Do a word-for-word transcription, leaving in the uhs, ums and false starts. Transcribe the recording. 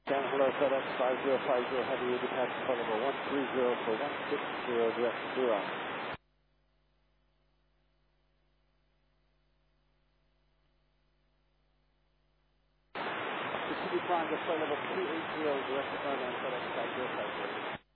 Down hello FedEx five zero five zero heavy duty package phone number one three zero for one six zero direct to Huron. Continue flying with flight level two eight zero direct to Huron FedEx five zero five zero.